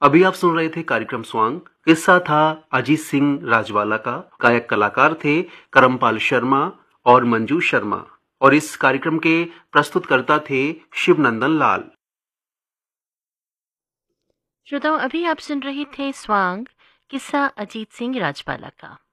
अभी आप सुन रहे थे कार्यक्रम स्वांग। किस्सा था अजीत सिंह राजवाला का। गायक कलाकार थे करमपाल शर्मा और मंजू शर्मा, और इस कार्यक्रम के प्रस्तुतकर्ता थे शिवनंदन लाल। श्रोताओं, अभी आप सुन रहे थे स्वांग, किस्सा अजीत सिंह राजवाला का।